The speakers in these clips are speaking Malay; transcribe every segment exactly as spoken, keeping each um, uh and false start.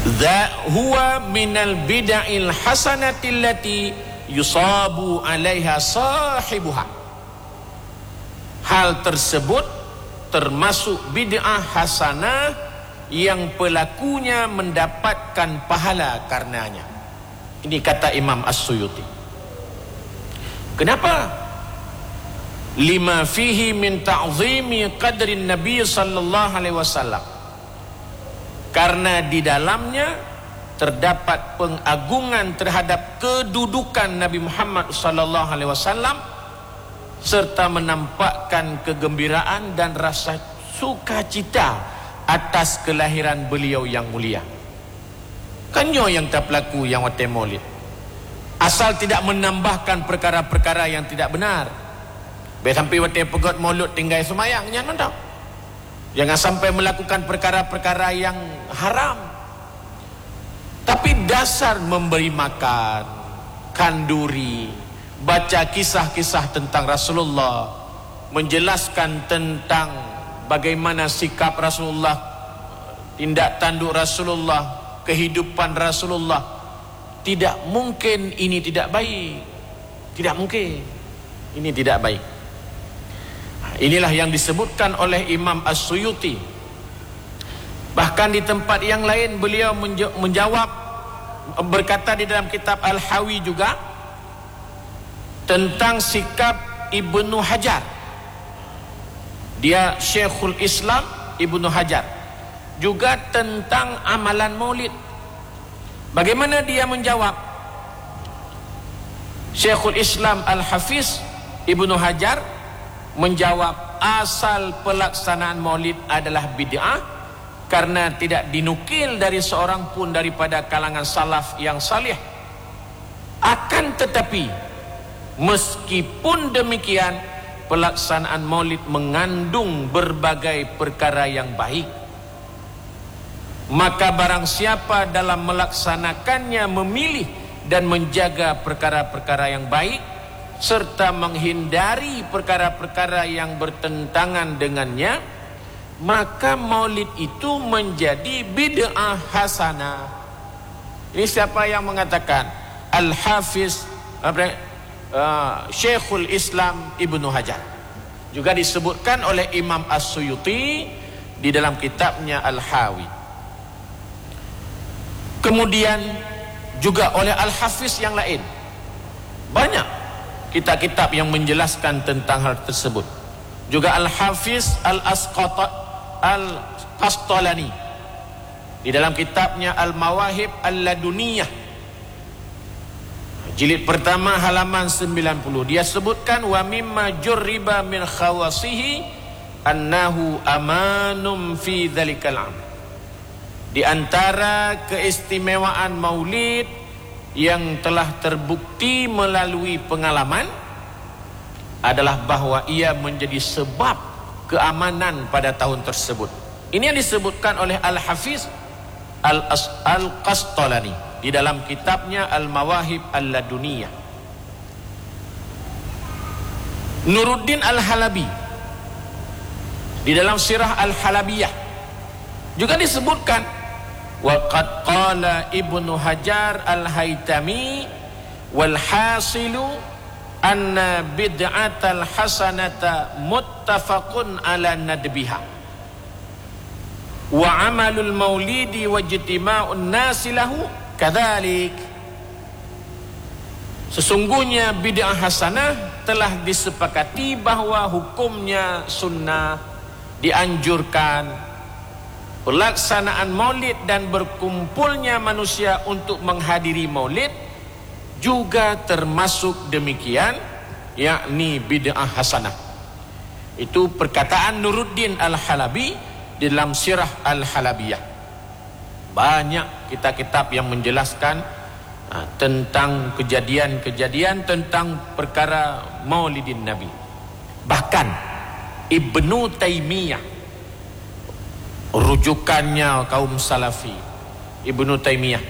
Dha huwa minal bid'il hasanati allati yusabu 'alaiha sahibuha. Hal tersebut termasuk bid'ah hasanah yang pelakunya mendapatkan pahala karenanya. Ini kata Imam As-Suyuti. Kenapa? Lima fihi min ta'zimi qadrin Nabi sallallahu alaihi wasallam. Karena di dalamnya terdapat pengagungan terhadap kedudukan Nabi Muhammad sallallahu alaihi wasallam serta menampakkan kegembiraan dan rasa sukacita atas kelahiran beliau yang mulia. Kanyo yang tak pelaku yang wate maulid. Asal tidak menambahkan perkara-perkara yang tidak benar. Biar sampai wate pegot maulud tinggal semayang, jangan tak. Jangan sampai melakukan perkara-perkara yang haram. Tapi dasar memberi makan, kanduri, baca kisah-kisah tentang Rasulullah, menjelaskan tentang bagaimana sikap Rasulullah, tindak tanduk Rasulullah, kehidupan Rasulullah, tidak mungkin ini tidak baik. Tidak mungkin ini tidak baik. Inilah yang disebutkan oleh Imam As-Suyuti. Bahkan di tempat yang lain beliau menjawab, berkata di dalam kitab Al-Hawi juga tentang sikap Ibnu Hajar. Dia Syekhul Islam Ibnu Hajar. Juga tentang amalan maulid. Bagaimana dia menjawab? Syekhul Islam Al-Hafiz Ibnu Hajar menjawab, asal pelaksanaan maulid adalah bid'ah karena tidak dinukil dari seorang pun daripada kalangan salaf yang salih. Akan tetapi meskipun demikian, pelaksanaan maulid mengandung berbagai perkara yang baik. Maka barang siapa dalam melaksanakannya memilih dan menjaga perkara-perkara yang baik serta menghindari perkara-perkara yang bertentangan dengannya, maka maulid itu menjadi bid'ah hasanah. Ini siapa yang mengatakan? Al-Hafiz apa, uh, Syekhul Islam Ibnu Hajar. Juga disebutkan oleh Imam As-Suyuti di dalam kitabnya Al-Hawi. Kemudian juga oleh Al-Hafiz yang lain. Banyak kitab-kitab yang menjelaskan tentang hal tersebut. Juga Al-Hafiz Al-Qastalani di dalam kitabnya Al-Mawahib Al-Laduniyah, jilid pertama halaman sembilan puluh, dia sebutkan wa mimma jurriba min khawasihi annahu amanum fi dzalikal am. Di antara keistimewaan maulid yang telah terbukti melalui pengalaman adalah bahwa ia menjadi sebab keamanan pada tahun tersebut. Ini yang disebutkan oleh Al-Hafiz Al-Qastalani di dalam kitabnya Al-Mawahib Al-Laduniyah. Nuruddin Al-Halabi di dalam Sirah Al-Halabiyah juga disebutkan, waqad qala Ibnu Hajar Al-Haytami wal hasilu anna bid'atal hasanata muttafaqun ala nadbiha wa amalul maulidi wa ijtima'un nasi lahu kadzalik. Sesungguhnya bid'ah hasanah telah disepakati bahwa hukumnya sunnah, dianjurkan. Pelaksanaan maulid dan berkumpulnya manusia untuk menghadiri maulid juga termasuk demikian, yakni bid'ah hasanah. Itu perkataan Nuruddin Al-Halabi di dalam Sirah Al-Halabiyah. Banyak kitab-kitab yang menjelaskan uh, tentang kejadian-kejadian tentang perkara maulidin Nabi. Bahkan Ibnu Taimiyah, rujukannya kaum salafi, Ibnu Taimiyah,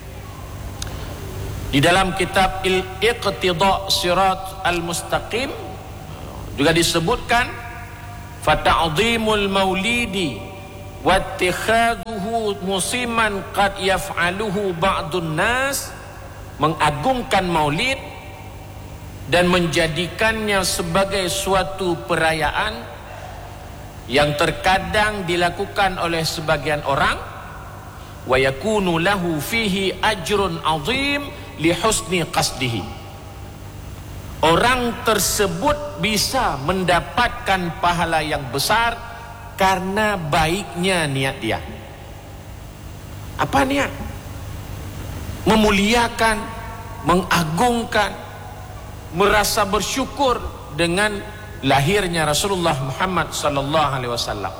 di dalam kitab Iqtida' Sirat Al-Mustaqim juga disebutkan fata'zimul maulidi wattikhadhuhu musiman qad yaf'aluhu ba'dun nas, mengagungkan maulid dan menjadikannya sebagai suatu perayaan yang terkadang dilakukan oleh sebagian orang, wa yakunu lahu fihi ajrun azim li husni qasdihi. Orang tersebut bisa mendapatkan pahala yang besar karena baiknya niat dia. Apa niat? Memuliakan, mengagungkan, merasa bersyukur dengan lahirnya Rasulullah Muhammad sallallahu alaihi wasallam.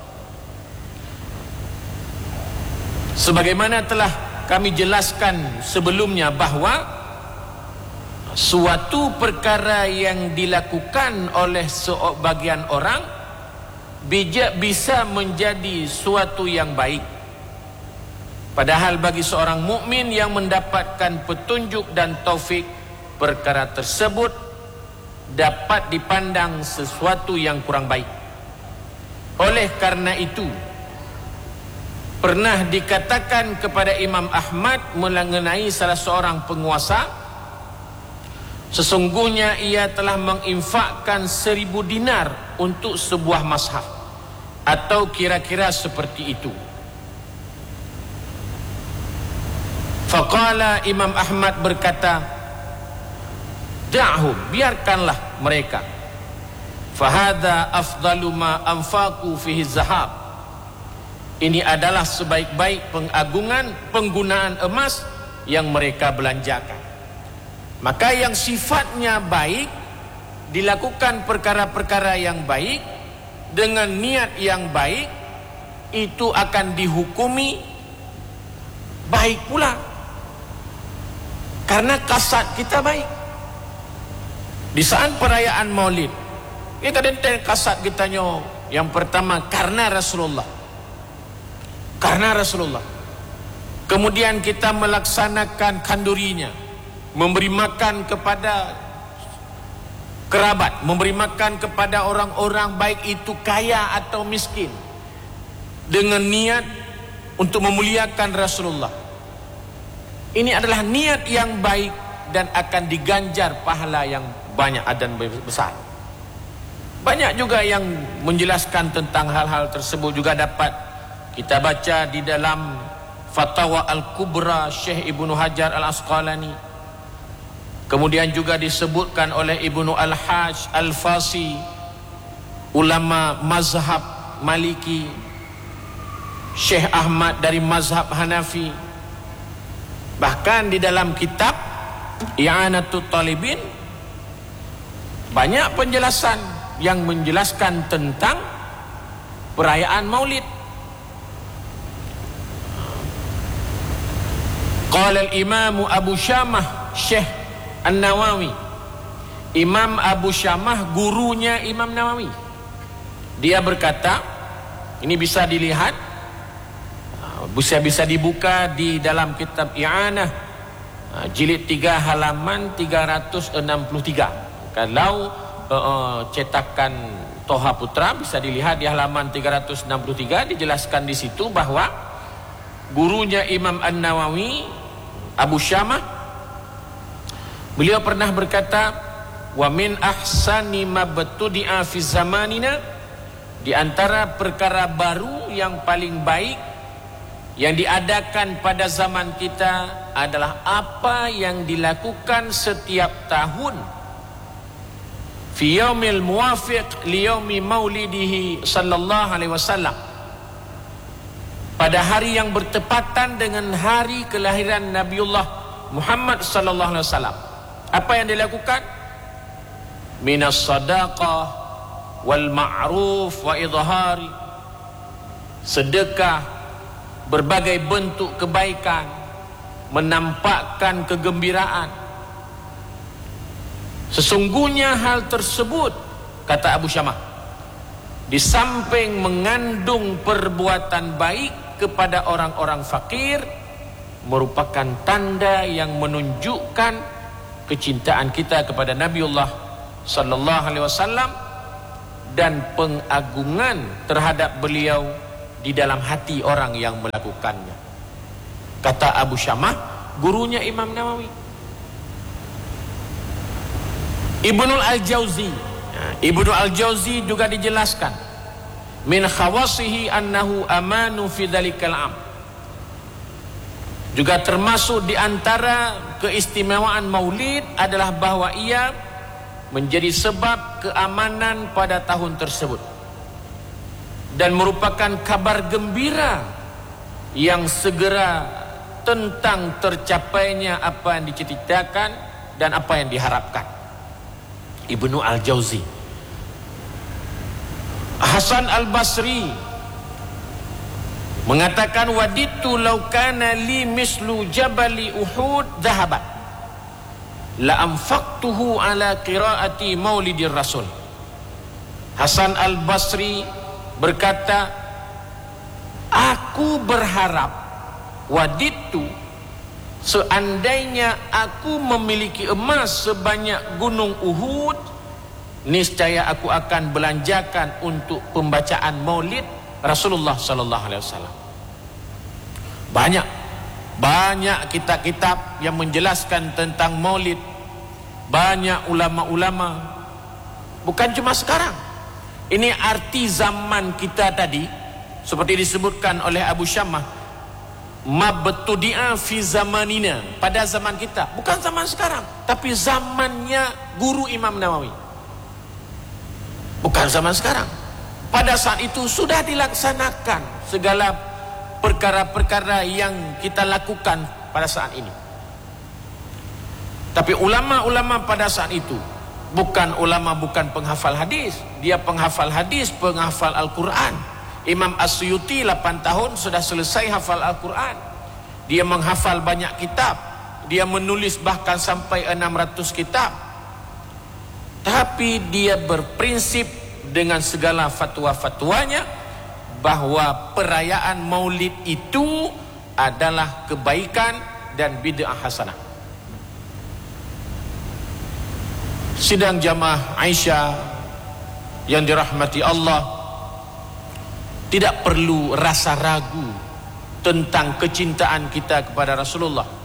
Sebagaimana telah kami jelaskan sebelumnya bahwa suatu perkara yang dilakukan oleh sebagian orang bijak bisa menjadi suatu yang baik. Padahal bagi seorang mukmin yang mendapatkan petunjuk dan taufik, perkara tersebut dapat dipandang sesuatu yang kurang baik. Oleh karena itu, pernah dikatakan kepada Imam Ahmad mengenai salah seorang penguasa, sesungguhnya ia telah menginfakkan seribu dinar untuk sebuah mazhab, atau kira-kira seperti itu. Faqala, Imam Ahmad berkata, da'hum, biarkanlah mereka. Fahadha afdalu ma anfaqu fihi zahab. Ini adalah sebaik-baik pengagungan penggunaan emas yang mereka belanjakan. Maka yang sifatnya baik, dilakukan perkara-perkara yang baik dengan niat yang baik, itu akan dihukumi baik pula, karena kasat kita baik. Di saat perayaan Maulid, kita denteng kasat kita nyo yang pertama karena Rasulullah, karena Rasulullah. Kemudian kita melaksanakan kandurinya, memberi makan kepada kerabat, memberi makan kepada orang-orang baik itu kaya atau miskin, dengan niat untuk memuliakan Rasulullah. Ini adalah niat yang baik dan akan diganjar pahala yang banyak dan besar. Banyak juga yang menjelaskan tentang hal-hal tersebut, juga dapat kita baca di dalam Fatawa Al-Kubra Syekh Ibnu Hajar Al-Asqalani. Kemudian juga disebutkan oleh Ibnu Al-Hajj Al-Fasi, ulama mazhab Maliki, Syekh Ahmad dari mazhab Hanafi. Bahkan di dalam kitab I'anatul Talibin banyak penjelasan yang menjelaskan tentang perayaan Maulid. Qala al-Imam Abu Syamah Syekh An-Nawawi, Imam Abu Syamah gurunya Imam Nawawi, dia berkata, ini bisa dilihat, bisa bisa dibuka di dalam kitab I'anah jilid tiga halaman tiga ratus enam puluh tiga. Kalau uh, cetakan Toha Putra bisa dilihat di halaman tiga ratus enam puluh tiga, dijelaskan di situ bahwa gurunya Imam An-Nawawi, Abu Syamah, beliau pernah berkata, wa min ahsani ma batudi'a fi zamanina, di antara perkara baru yang paling baik yang diadakan pada zaman kita adalah apa yang dilakukan setiap tahun fi yaumil muwafiq li yaumi maulidihi sallallahu alaihi wasallam, pada hari yang bertepatan dengan hari kelahiran Nabiullah Muhammad sallallahu alaihi wasallam. Apa yang dilakukan? Minas sadaqah wal ma'ruf wa idhari, sedekah, berbagai bentuk kebaikan, menampakkan kegembiraan. Sesungguhnya hal tersebut, kata Abu Syamah, di samping mengandung perbuatan baik kepada orang-orang fakir, merupakan tanda yang menunjukkan kecintaan kita kepada Nabiullah sallallahu alaihi wasallam dan pengagungan terhadap beliau di dalam hati orang yang melakukannya. Kata Abu Syamah, gurunya Imam Nawawi. Ibnul Al-Jauzi, Ibnu Al-Jauzi juga dijelaskan, min khawasihi annahu amanu fi dzalikal am. Juga termasuk di antara keistimewaan maulid adalah bahwa ia menjadi sebab keamanan pada tahun tersebut dan merupakan kabar gembira yang segera tentang tercapainya apa yang diceritakan dan apa yang diharapkan. Ibnu Al-Jauzi. Hasan Al-Basri mengatakan, waditu law kana li mislu jabali Uhud dhahaban la anfaqtuhu ala qiraati maulidir rasul. Hasan Al-Basri berkata, aku berharap, waditu, seandainya aku memiliki emas sebanyak gunung Uhud, niscaya aku akan belanjakan untuk pembacaan maulid Rasulullah sallallahu alaihi wasallam. Banyak banyak kitab-kitab yang menjelaskan tentang maulid. Banyak ulama-ulama, bukan cuma sekarang. Ini arti zaman kita tadi, seperti disebutkan oleh Abu Syamah, mabtudi'a fi zamanina, pada zaman kita, bukan zaman sekarang, tapi zamannya guru Imam Nawawi. Bukan zaman sekarang. Pada saat itu sudah dilaksanakan segala perkara-perkara yang kita lakukan pada saat ini. Tapi ulama-ulama pada saat itu bukan ulama, bukan penghafal hadis. Dia penghafal hadis, penghafal Al-Quran. Imam As-Suyuti lapan tahun sudah selesai hafal Al-Quran. Dia menghafal banyak kitab. Dia menulis bahkan sampai enam ratus kitab. Tapi dia berprinsip dengan segala fatwa-fatwanya bahwa perayaan maulid itu adalah kebaikan dan bid'ah hasanah. Sidang jamaah Aisyah yang dirahmati Allah, tidak perlu rasa ragu tentang kecintaan kita kepada Rasulullah.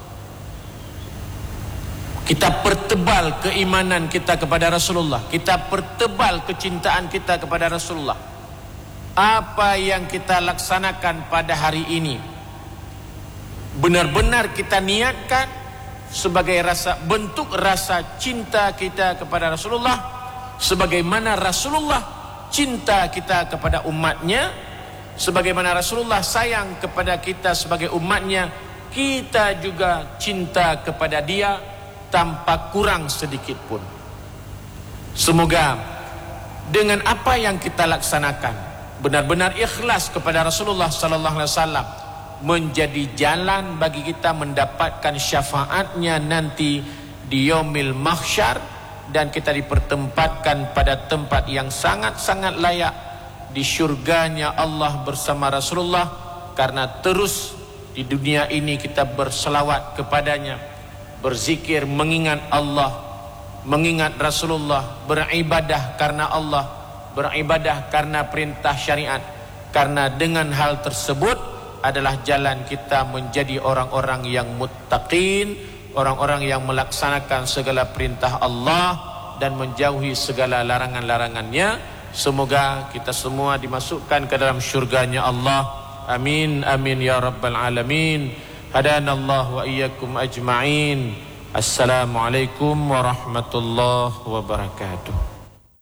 Kita pertebal keimanan kita kepada Rasulullah. Kita pertebal kecintaan kita kepada Rasulullah. Apa yang kita laksanakan pada hari ini benar-benar kita niatkan sebagai rasa, bentuk rasa cinta kita kepada Rasulullah, sebagaimana Rasulullah cinta kita kepada umatnya, sebagaimana Rasulullah sayang kepada kita sebagai umatnya, kita juga cinta kepada dia tanpa kurang sedikit pun. Semoga dengan apa yang kita laksanakan benar-benar ikhlas kepada Rasulullah sallallahu alaihi wasallam menjadi jalan bagi kita mendapatkan syafaatnya nanti di yaumil mahsyar, dan kita dipertempatkan pada tempat yang sangat-sangat layak di syurganya Allah bersama Rasulullah, karena terus di dunia ini kita berselawat kepadanya, berzikir, mengingat Allah, mengingat Rasulullah, beribadah karena Allah, beribadah karena perintah syariat, karena dengan hal tersebut adalah jalan kita menjadi orang-orang yang muttaqin, orang-orang yang melaksanakan segala perintah Allah dan menjauhi segala larangan-larangannya. Semoga kita semua dimasukkan ke dalam syurganya Allah. Amin amin ya rabbal alamin. Hadanallahu wa iyyakum ajma'in. Assalamualaikum warahmatullahi wabarakatuh.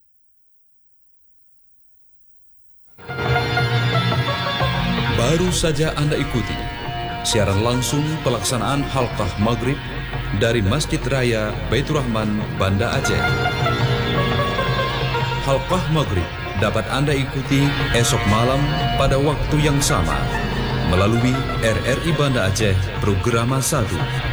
Baru saja Anda ikuti siaran langsung pelaksanaan halqah maghrib dari Masjid Raya Baitur Rahman, Banda Aceh. Halqah maghrib dapat Anda ikuti esok malam pada waktu yang sama melalui R R I Banda Aceh Programa satu.